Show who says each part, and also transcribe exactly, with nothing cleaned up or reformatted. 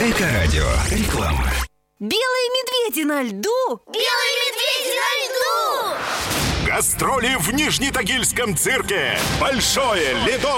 Speaker 1: Эко-радио. Реклама.
Speaker 2: Белые медведи на льду!
Speaker 3: Белые медведи на льду!
Speaker 4: Гастроли в Нижнетагильском цирке. Большое ледовое